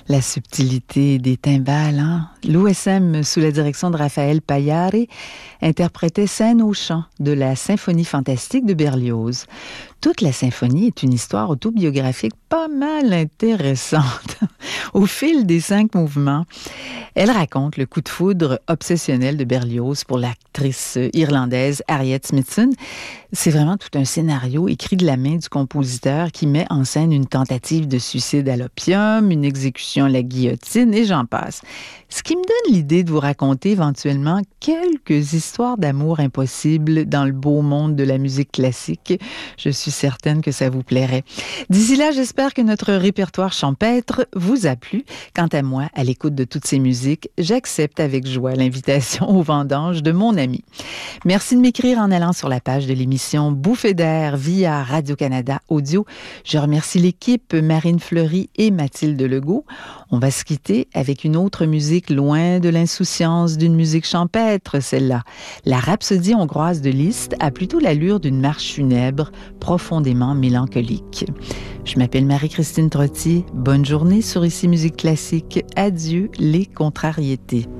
La subtilité des timbales, hein? L'OSM, sous la direction de Raphaël Paillari, interprétait Scène au chant de la Symphonie fantastique de Berlioz. Toute la symphonie est une histoire autobiographique pas mal intéressante. Au fil des 5 mouvements, elle raconte le coup de foudre obsessionnel de Berlioz pour l'actrice irlandaise Harriet Smithson. C'est vraiment tout un scénario écrit de la main du compositeur qui met en scène une tentative de suicide à l'opium, une exécution à la guillotine et j'en passe. Ce qui me donne l'idée de vous raconter éventuellement quelques histoires d'amour impossibles dans le beau monde de la musique classique. Je suis certaine que ça vous plairait. D'ici là, j'espère que notre répertoire champêtre vous a plu. Quant à moi, à l'écoute de toutes ces musiques, j'accepte avec joie l'invitation aux vendanges de mon ami. Merci de m'écrire en allant sur la page de l'émission Bouffée d'air via Radio-Canada Audio. Je remercie l'équipe Marine Fleury et Mathilde Legault. On va se quitter avec une autre musique loin de l'insouciance d'une musique champêtre, celle-là. La Rhapsodie hongroise de Liszt a plutôt l'allure d'une marche funèbre, profondément mélancolique. Je m'appelle Marie-Christine Trottier. Bonne journée sur Ici Musique Classique. Adieu les contrariétés.